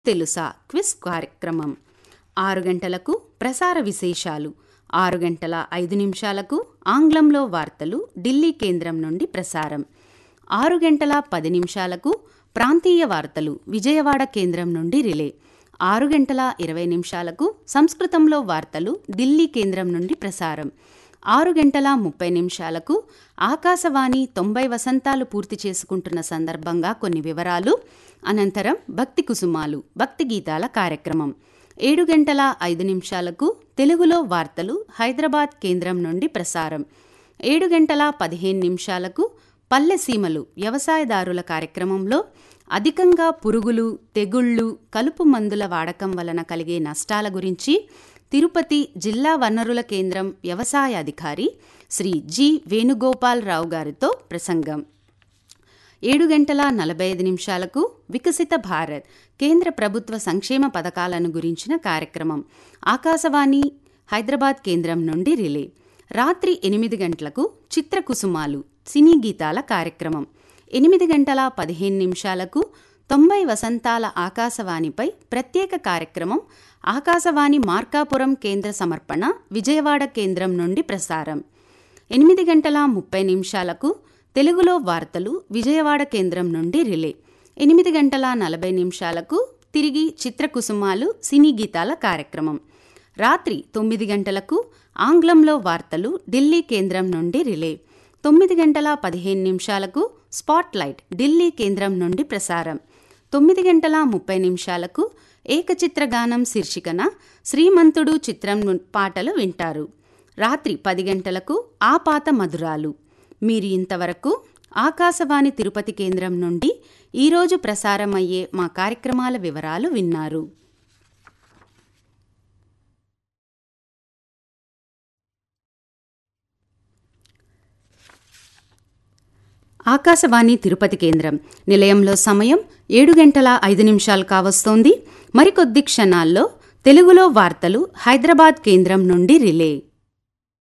తెలుసా క్విజ్ కార్యక్రమం. 6 గంటలకు ప్రసార విశేషాలు, 6 గంటల 5 నిమిషాలకు ఆంగ్లంలో వార్తలు ఢిల్లీ కేంద్రం నుండి ప్రసారం, 6 గంటల 10 నిమిషాలకు ప్రాంతీయ వార్తలు విజయవాడ కేంద్రం నుండి రిలే, 6 గంటల 20 నిమిషాలకు సంస్కృతంలో వార్తలు ఢిల్లీ కేంద్రం నుండి ప్రసారం, 6 గంటల 30 నిమిషాలకు ఆకాశవాణి 90 వసంతాలు పూర్తి చేసుకుంటున్న సందర్భంగా కొన్ని వివరాలు, అనంతరం భక్తి కుసుమాలు భక్తి గీతాల కార్యక్రమం, 7 గంటల 5 నిమిషాలకు తెలుగులో వార్తలు హైదరాబాద్ కేంద్రం నుండి ప్రసారం, 7 గంటల 15 నిమిషాలకు పల్లెసీమలు వ్యవసాయదారుల కార్యక్రమంలో అధికంగా పురుగులు, తెగుళ్లు, కలుపు మందుల వాడకం వలన కలిగే నష్టాల గురించి తిరుపతి జిల్లా వనరుల కేంద్రం వ్యవసాయ అధికారి శ్రీ జి వేణుగోపాలరావు గారితో ప్రసంగం, 7 గంటల 45 నిమిషాలకు వికసిత భారత్ కేంద్ర ప్రభుత్వ సంక్షేమ పథకాలను గురించిన కార్యక్రమం ఆకాశవాణి హైదరాబాద్ కేంద్రం నుండి రిలే, రాత్రి 8 గంటలకు చిత్రకుసుమాలు సినీ గీతాల కార్యక్రమం, 8 గంటల 15 నిమిషాలకు 90 వసంతాల ఆకాశవాణిపై ప్రత్యేక కార్యక్రమం ఆకాశవాణి మార్కాపురం కేంద్ర సమర్పణ విజయవాడ కేంద్రం నుండి ప్రసారం, 8 గంటల 30 నిమిషాలకు తెలుగులో వార్తలు విజయవాడ కేంద్రం నుండి రిలే, 8 గంటల 40 నిమిషాలకు తిరిగి చిత్రకుసుమాలు సినీ గీతాల కార్యక్రమం, రాత్రి 9 గంటలకు ఆంగ్లంలో వార్తలు ఢిల్లీ కేంద్రం నుండి రిలే, 9 గంటల 15 నిమిషాలకు స్పాట్లైట్ ఢిల్లీ కేంద్రం నుండి ప్రసారం, 9 గంటల 30 నిమిషాలకు ఏకచిత్రగానం శీర్షికన శ్రీమంతుడు చిత్రం పాటలు వింటారు, రాత్రి 10 గంటలకు ఆ పాత మధురాలు. మీరు ఇంతవరకు ఆకాశవాణి తిరుపతి కేంద్రం నుండి ఈరోజు ప్రసారమయ్యే మా కార్యక్రమాల వివరాలు విన్నారు. ఆకాశవాణి తిరుపతి కేంద్రం నిలయంలో సమయం 7 గంటల 5 నిమిషాలు కావస్తోంది. మరికొద్ది క్షణాల్లో తెలుగులో వార్తలు హైదరాబాద్ కేంద్రం నుండి రిలే.